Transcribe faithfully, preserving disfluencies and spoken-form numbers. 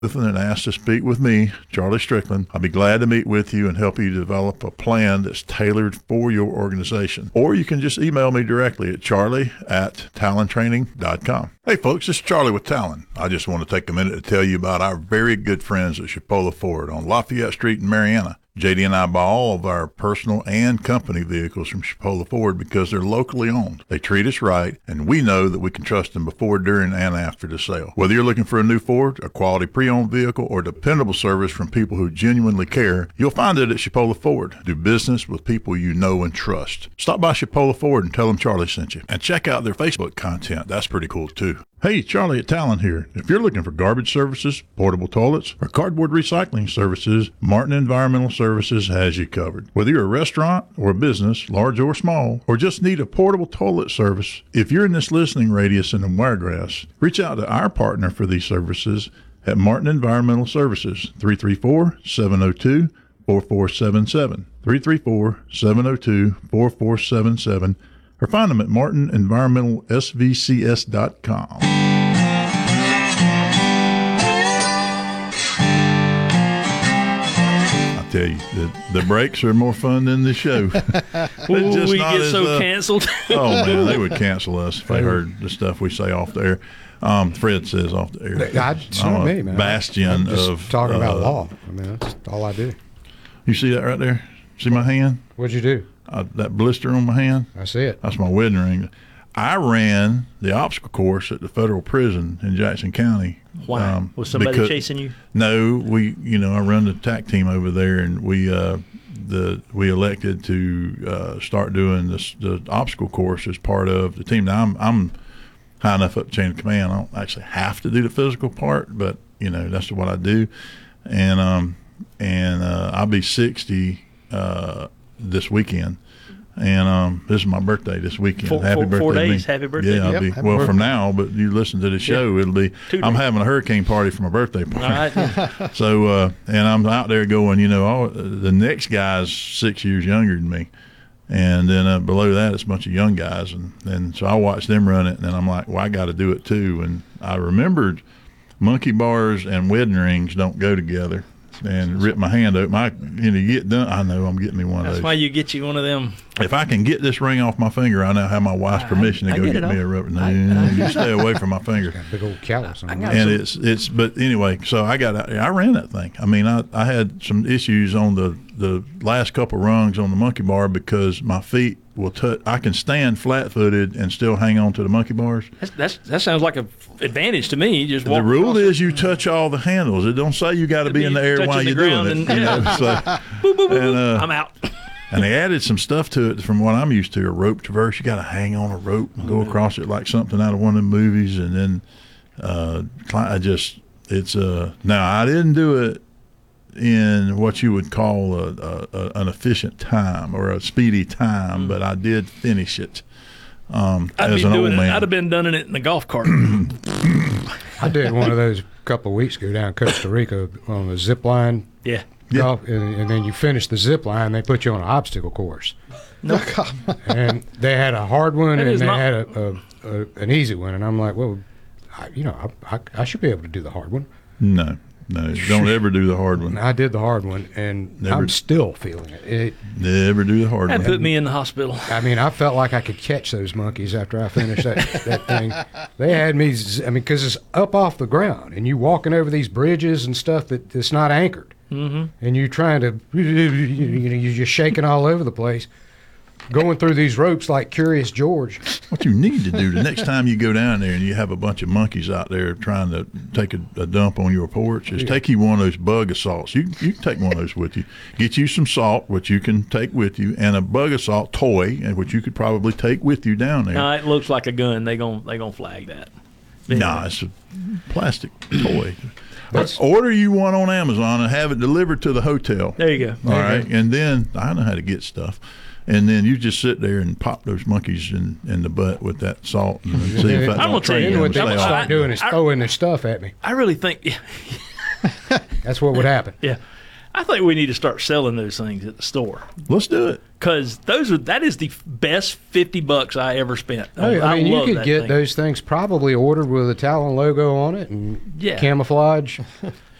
and asked to speak with me, Charlie Strickland. I'll be glad to meet with you and help you develop a plan that's tailored for your organization. Or you can just email me directly at charlie at talon training dot com. Hey folks, this is Charlie with Talon. I just want to take a minute to tell you about our very good friends at Chipola Ford on Lafayette Street in Marianna. J D and I buy all of our personal and company vehicles from Chipola Ford because they're locally owned. They treat us right, and we know that we can trust them before, during, and after the sale. Whether you're looking for a new Ford, a quality pre-owned vehicle, or dependable service from people who genuinely care, you'll find it at Chipola Ford. Do business with people you know and trust. Stop by Chipola Ford and tell them Charlie sent you. And check out their Facebook content. That's pretty cool, too. Hey, Charlie at Talon here. If you're looking for garbage services, portable toilets, or cardboard recycling services, Martin Environmental Services has you covered. Whether you're a restaurant or a business, large or small, or just need a portable toilet service, if you're in this listening radius in the Wiregrass, reach out to our partner for these services at Martin Environmental Services, three three four, seven oh two, four four seven seven, three three four, seven oh two, four four seven seven, or find them at martin environmental s v c s dot com. I tell you, the, the breaks are more fun than the show. Ooh, just we not get as, so uh, canceled. Oh, man, they would cancel us if they heard the stuff we say off the air. Um, Fred says off the air. I, it's not me, man. Bastion I'm just of talking about uh, law. I mean, that's all I do. You see that right there? See my hand? What'd you do? Uh, that blister on my hand? I see it. That's my wedding ring. I ran the obstacle course at the federal prison in Jackson County. Why? Um, Was somebody because, chasing you? No, we, you know, I run the TAC team over there, and we, uh, the we elected to uh, start doing this the obstacle course as part of the team. Now I'm I'm high enough up the chain of command. I don't actually have to do the physical part, but you know that's what I do. And um and uh, I'll be sixty uh, this weekend. And um, this is my birthday this weekend. Four, Happy four, birthday four to me. days. Happy birthday. Yeah, I'll Yep, be happy well birthday. from now. But you listen to the show, it'll be. Two I'm days. having a hurricane party for my birthday party. All right. So uh, and I'm out there going. You know, all, the next guy's six years younger than me, and then uh, below that it's a bunch of young guys, and and so I watched them run it, and then I'm like, well, I got to do it too. And I remembered monkey bars and wedding rings don't go together. And rip my hand open. I, you know, you get done. I know I'm getting me one of That's those. why you get you one of them. If I can get this ring off my finger, I now have my wife's permission I to go get get, it me off. a rubber. No, I- you stay away from my finger. Got a big old callus on I it. got And some- it's it's. But anyway, so I got I ran that thing. I mean, I I had some issues on the the last couple rungs on the monkey bar because my feet will touch. I can stand flat footed and still hang on to the monkey bars. That's, that's that sounds like an advantage to me. You just walk The rule across is you touch all the handles. It don't say you got to be in the air Touching while the you're doing ground it. and- you know, so, Boop, boop, boop, and, boop. uh, I'm out. And they added some stuff to it from what I'm used to, a rope traverse. You got to hang on a rope and go across it like something out of one of the movies. And then uh, I just, it's, uh, now I didn't do it in what you would call a, a, a, an efficient time or a speedy time, Mm. but I did finish it um, I'd as be an old doing it. man. I'd have been done it in the golf cart. I did one of those a couple of weeks ago down in Costa Rica on the zip line. Yeah. Yeah. Golf, and, and then you finish the zip line, they put you on an obstacle course. No. And they had a hard one That and is they not- had a, a, a an easy one. And I'm like, well, I, you know, I, I, I should be able to do the hard one. No, no, don't ever do the hard And one. I did the hard one, and Never- I'm still feeling it. it. Never do the hard That one. put me in the hospital. I mean, I felt like I could catch those monkeys after I finished that, that thing. They had me, z- I mean, because it's up off the ground, and you walking over these bridges and stuff that that's not anchored. Mm-hmm. And you're trying to, you know, you're just shaking all over the place, going through these ropes like Curious George. What you need to do the next time you go down there and you have a bunch of monkeys out there trying to take a, a dump on your porch is take you one of those bug assaults. You you can take one of those with you. Get you some salt, which you can take with you, and a bug assault toy, and which you could probably take with you down there. No, it looks like a gun. They gon' they gonna flag that. Nah, it's a plastic toy. That's- Order you one on Amazon and have it delivered to the hotel. There you go. All right, and then I know how to get stuff. And then you just sit there and pop those monkeys in, in the butt with that salt and see if that I'm gonna don't tell you train Then them what to they stay would off. start doing is I- throwing their stuff at me. I really think. Yeah, That's what would happen. yeah. I think we need to start selling those things at the store. Let's do it. because those are that is the f- best fifty bucks I ever spent. Oh, I mean, you love could that get thing. those things probably ordered with a Talon logo on it and Yeah. camouflage.